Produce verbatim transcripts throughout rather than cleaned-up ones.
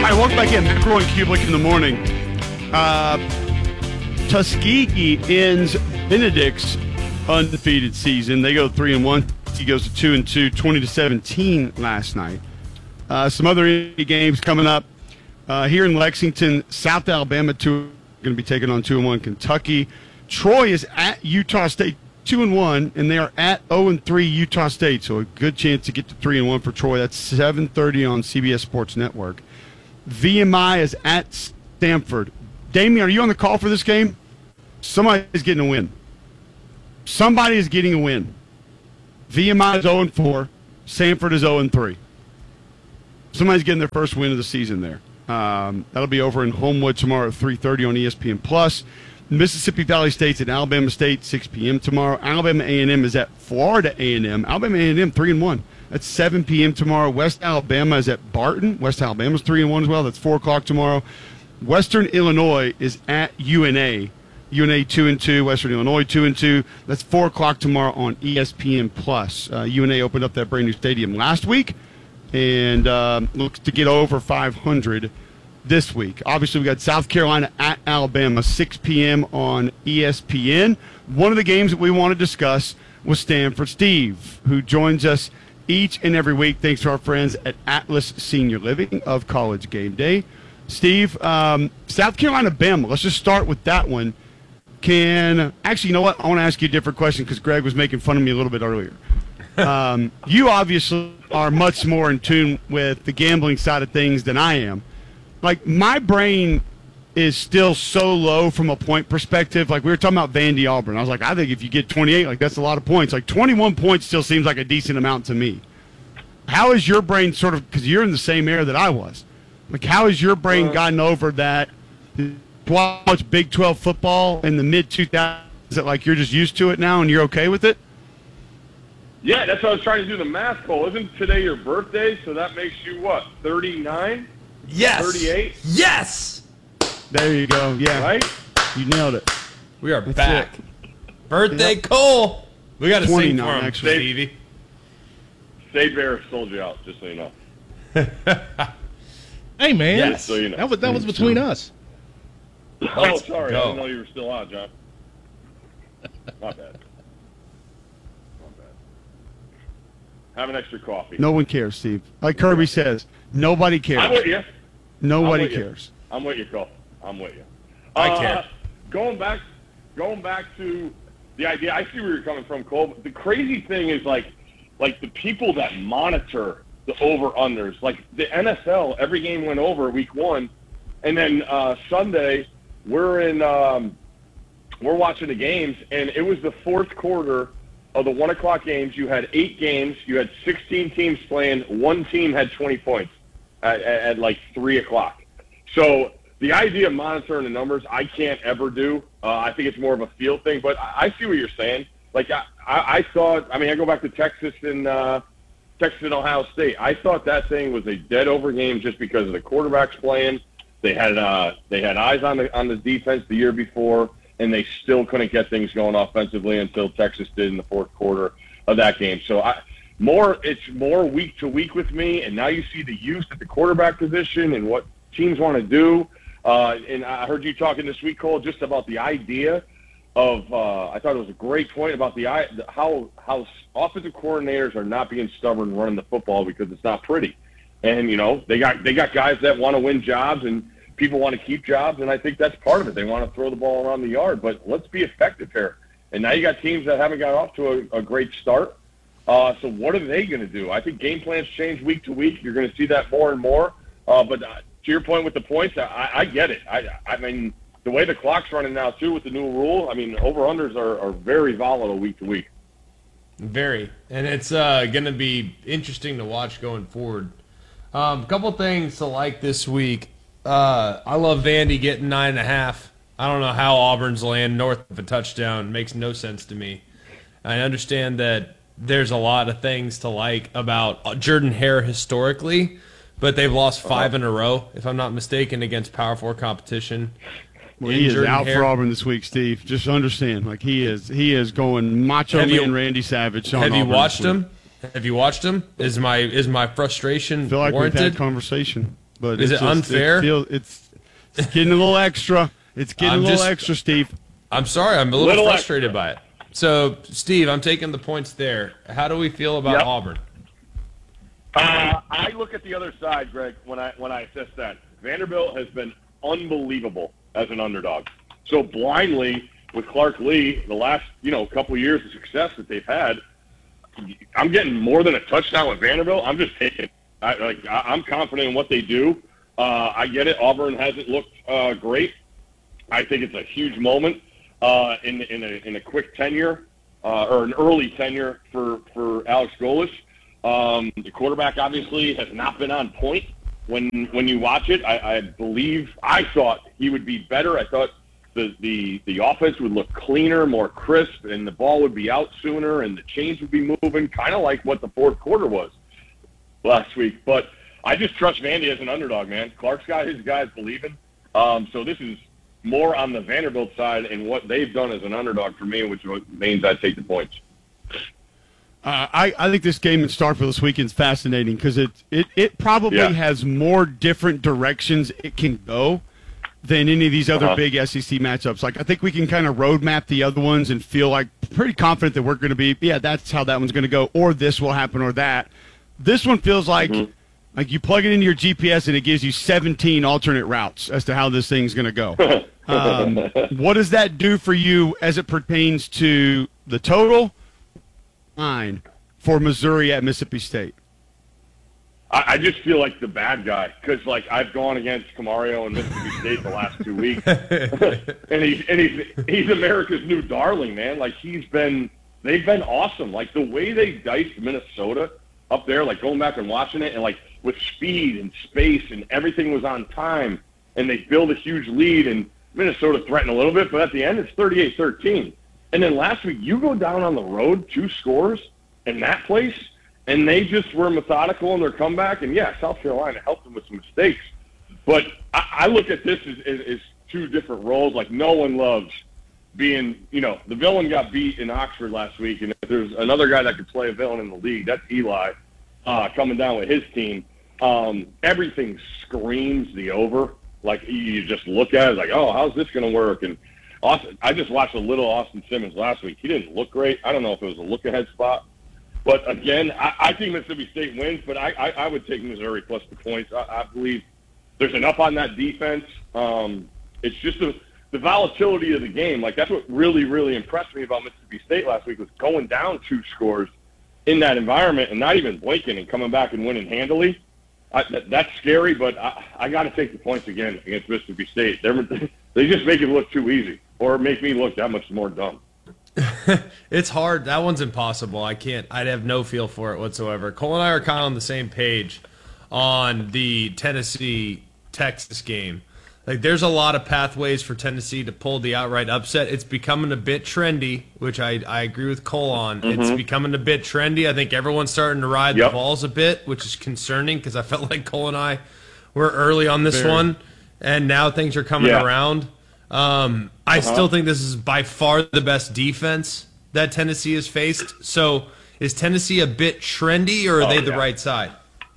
right, welcome back in. Macro and Kublik in the morning. Uh, Tuskegee ends Benedict's undefeated season. They go three and one. He goes to two and two, twenty to seventeen last night. Uh, some other games coming up uh, here in Lexington. South Alabama two going to be taking on two and one Kentucky. Troy is at Utah State two and one, and they are at zero and three Utah State. So a good chance to get to three and one for Troy. That's seven thirty on C B S Sports Network. V M I is at Stanford. Damien, are you on the call for this game? Somebody is getting a win. Somebody is getting a win. V M I is zero and four. Stanford is zero and three. Somebody's getting their first win of the season there. Um, that'll be over in Homewood tomorrow at three thirty on E S P N Plus. Mississippi Valley State's at Alabama State, six p.m. tomorrow. Alabama A and M is at Florida A and M. Alabama A and M three and one. That's seven p.m. tomorrow. West Alabama is at Barton. West Alabama's three and one as well. That's four o'clock tomorrow. Western Illinois is at U N A. U N A two and two. Western Illinois two and two. That's four o'clock tomorrow on E S P N Plus. Uh, U N A opened up that brand new stadium last week and uh, looks to get over five hundred this week. Obviously, we got South Carolina at Alabama, six p.m. on E S P N. One of the games that we want to discuss was Stanford. Steve, who joins us each and every week, thanks to our friends at Atlas Senior Living of College Game Day. Steve, um, South Carolina Bama, let's just start with that one. Can actually, you know what? I want to ask you a different question because Greg was making fun of me a little bit earlier. Um, you obviously are much more in tune with the gambling side of things than I am. Like, my brain is still so low from a point perspective. Like, we were talking about Vandy Auburn. I was like, I think if you get twenty-eight, like, that's a lot of points. Like, twenty-one points still seems like a decent amount to me. How is your brain sort of, because you're in the same era that I was, like, how has your brain uh, gotten over that? Watch Big twelve football in the mid two thousands, is it like you're just used to it now and you're okay with it? Yeah, that's what I was trying to do the math, Cole. Isn't today your birthday, so that makes you, what, thirty-nine? Yes. thirty-eight? Yes. There you go. Yeah. Right? You nailed it. We are That's back. it. Birthday Yep. Cole. We got to sing for twenty-nine, him, actually. Stevie. Save Bear sold you out, just so you know. Hey, man. Yes. So you know. That was, that was between us. Oh, Let's sorry. go. I didn't know you were still on, John. Not bad. Not bad. Have an extra coffee. No one cares, Steve. Like Kirby says, nobody cares. I'm with you. Nobody I'm with you. cares. I'm with you, Cole. I'm with you. I Uh, care. Going back, going back to the idea, I see where you're coming from, Cole. But the crazy thing is, like, like the people that monitor the over-unders, like the N F L, every game went over week one, and then uh, Sunday we're in, um, we're watching the games, and it was the fourth quarter of the one o'clock games. You had eight games, you had sixteen teams playing. One team had twenty points at, at, at like three o'clock. So the idea of monitoring the numbers, I can't ever do. Uh, I think it's more of a feel thing, but I, I see what you're saying. Like, I, I, I thought, I mean, I go back to Texas and uh, Texas and Ohio State. I thought that thing was a dead over game just because of the quarterbacks playing. They had uh, they had eyes on the on the defense the year before, and they still couldn't get things going offensively until Texas did in the fourth quarter of that game. So I, more, it's more week to week with me, and now you see the use at the quarterback position and what teams want to do. Uh, and I heard you talking this week, Cole, just about the idea of uh, I thought it was a great point about the how how offensive coordinators are not being stubborn running the football because it's not pretty. And, you know, they got they got guys that want to win jobs and people want to keep jobs, and I think that's part of it. They want to throw the ball around the yard, but let's be effective here. And now you got teams that haven't got off to a, a great start. Uh, so what are they going to do? I think game plans change week to week. You're going to see that more and more. Uh, but uh, to your point with the points, I, I get it. I, I mean, the way the clock's running now, too, with the new rule, I mean, over-unders are, are very volatile week to week. Very. And it's uh, going to be interesting to watch going forward. A um, couple things to like this week. Uh, I love Vandy getting nine and a half. I don't know how Auburn's land north of a touchdown. It makes no sense to me. I understand that there's a lot of things to like about Jordan Hare historically, but they've lost five in a row, if I'm not mistaken, against Power Four competition. Well, he is Jordan out Hare. for Auburn this week, Steve. Just understand, like he is, he is going Macho Have you- Man Randy Savage. On Have you Auburn watched this week. him? Have you watched him? Is my is my frustration I feel like warranted? we've had conversation. But Is it's it just, unfair? It feels, it's, it's getting a little extra. It's getting I'm a little just- extra, Steve. I'm sorry, I'm a little, Little frustrated by it. So, Steve, I'm taking the points there. How do we feel about Yep. Auburn? Uh, I look at the other side, Greg, when I when I assess that. Vanderbilt has been unbelievable as an underdog. So blindly with Clark Lee, the last you know couple of years of success that they've had, I'm getting more than a touchdown with Vanderbilt. I'm just taking it. I, like I, I'm confident in what they do. Uh, I get it. Auburn hasn't looked uh, great. I think it's a huge moment uh, in in a, in a quick tenure uh, or an early tenure for for Alex Golesh. Um, the quarterback obviously has not been on point when when you watch it. I, I believe I thought he would be better. I thought the, the the offense would look cleaner, more crisp, and the ball would be out sooner, and the chains would be moving, kind of like what the fourth quarter was last week. But I just trust Vandy as an underdog, man. Clark's got his guys believing. Um, so this is more on the Vanderbilt side and what they've done as an underdog for me, which means I take the points. Uh, I, I think this game in Starkville this weekend is fascinating because it, it, it probably Yeah. has more different directions it can go than any of these other Uh-huh. big S E C matchups. Like, I think we can kind of road map the other ones and feel like pretty confident that we're going to be, yeah, that's how that one's going to go, or this will happen or that. This one feels like Mm-hmm. like you plug it into your G P S and it gives you seventeen alternate routes as to how this thing's going to go. um, what does that do for you as it pertains to the total line for Missouri at Mississippi State? I, I just feel like the bad guy because, like, I've gone against Camario and Mississippi State the last two weeks, and he's and he's he's America's new darling, man. Like, he's been they've been awesome. Like the way they diced Minnesota up there, like going back and watching it, and like with speed and space and everything was on time, and they build a huge lead, and Minnesota threatened a little bit, but at the end it's thirty-eight thirteen. And then last week you go down on the road, two scores in that place, and they just were methodical in their comeback. And yeah, South Carolina helped them with some mistakes. But I, I look at this as, as, as two different roles. Like, no one loves being, you know, the villain got beat in Oxford last week, and if there's another guy that could play a villain in the league, that's Eli uh, coming down with his team. Um, everything screams the over. Like, you just look at it like, oh, how's this going to work? And Austin, I just watched a little Austin Simmons last week. He didn't look great. I don't know if it was a look-ahead spot. But, again, I, I think Mississippi State wins, but I, I, I would take Missouri plus the points. I, I believe there's enough on that defense. Um, it's just the, the volatility of the game. Like, that's what really, really impressed me about Mississippi State last week was going down two scores in that environment and not even blinking and coming back and winning handily. I, that, that's scary, but I, I got to take the points again against Mississippi State. They're, they just make it look too easy or make me look that much more dumb. It's hard. That one's impossible. I can't. I'd have no feel for it whatsoever. Cole and I are kind of on the same page on the Tennessee-Texas game. Like, there's a lot of pathways for Tennessee to pull the outright upset. It's becoming a bit trendy, which I, I agree with Cole on. Mm-hmm. It's becoming a bit trendy. I think everyone's starting to ride Yep. the balls a bit, which is concerning because I felt like Cole and I were early on this Very. one, and now things are coming Yeah. around. Um, I Uh-huh. still think this is by far the best defense that Tennessee has faced. So is Tennessee a bit trendy, or are Oh, they the yeah. right side?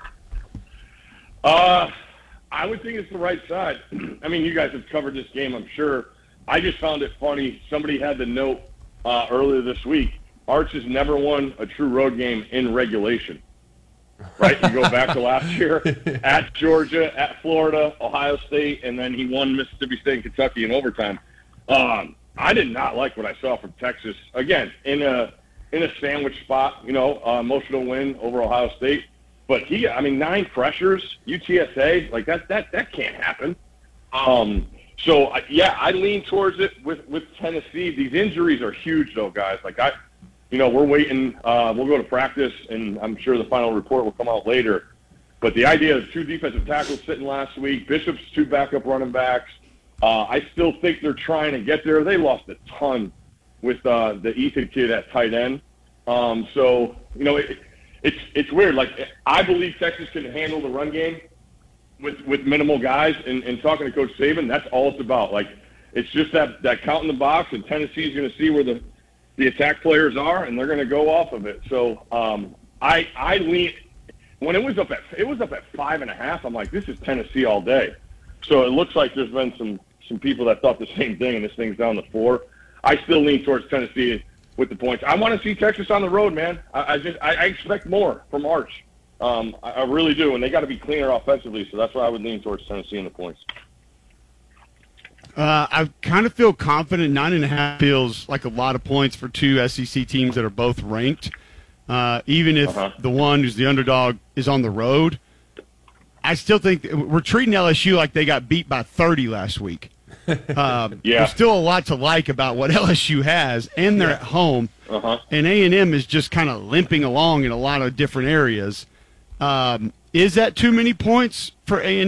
Uh, I would think it's the right side. I mean, you guys have covered this game, I'm sure. I just found it funny. Somebody had the note uh, earlier this week. Arch has never won a true road game in regulation. Right? You go back to last year at Georgia, at Florida, Ohio State, and then he won Mississippi State and Kentucky in overtime. Um, I did not like what I saw from Texas. Again, in a in a sandwich spot, you know, uh, emotional win over Ohio State. But he, I mean, nine pressures, U T S A, like that that that can't happen. Um, so uh, yeah, I lean towards it with with Tennessee. These injuries are huge, though, guys. Like I. You know, we're waiting. Uh, we'll go to practice, and I'm sure the final report will come out later. But the idea of two defensive tackles sitting last week, Bishop's two backup running backs, uh, I still think they're trying to get there. They lost a ton with uh, the Ethan kid at tight end. Um, so, you know, it, it's it's weird. Like, I believe Texas can handle the run game with, with minimal guys. And, and talking to Coach Saban, that's all it's about. Like, it's just that, that count in the box, and Tennessee's going to see where the – the attack players are, and they're going to go off of it. So um, I I lean when it was up at it was up at five and a half, I'm like, this is Tennessee all day. So it looks like there's been some some people that thought the same thing, and this thing's down to four. I still lean towards Tennessee with the points. I want to see Texas on the road, man. I, I just I, I expect more from Arch. Um, I, I really do, and they got to be cleaner offensively. So that's why I would lean towards Tennessee in the points. Uh, I kind of feel confident. Nine and a half feels like a lot of points for two S E C teams that are both ranked. Uh, even if uh-huh. the one who's the underdog is on the road, I still think we're treating L S U like they got beat by thirty last week. Uh, yeah. There's still a lot to like about what L S U has, and they're yeah. at home. Uh-huh. And A and M is just kind of limping along in a lot of different areas. Um, is that too many points for A and M?